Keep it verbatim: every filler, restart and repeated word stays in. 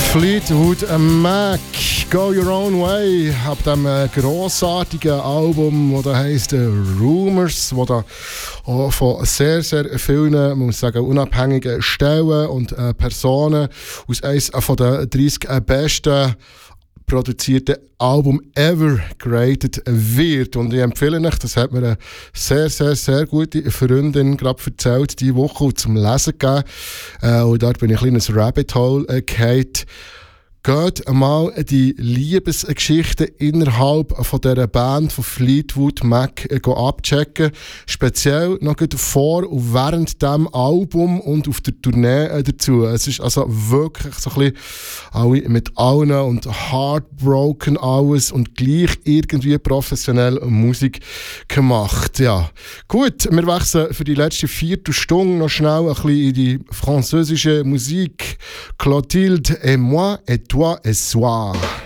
Fleetwood Mac, Go Your Own Way, ab dem äh, grossartigen Album, das heisst äh, Rumours, das da auch von sehr, sehr vielen, man muss sagen, unabhängigen Stellen und äh, Personen aus eines von den dreißig äh, besten produzierte Album ever geratet wird. Und ich empfehle euch, das hat mir eine sehr, sehr, sehr gute Freundin gerade erzählt, diese Woche zum Lesen gegeben. Äh, und dort bin ich ein kleines Rabbit Hole äh, gefallen. Geht einmal die Liebesgeschichte innerhalb von dieser Band von Fleetwood Mac äh, abchecken. Speziell noch vor und während diesem Album und auf der Tournee äh, dazu. Es ist also wirklich so ein bisschen alle, mit allen und heartbroken alles und gleich irgendwie professionell Musik gemacht. Ja. Gut, wir wechseln für die letzte Viertelstunde noch schnell ein bisschen in die französische Musik. Clotilde et moi et toi et soir.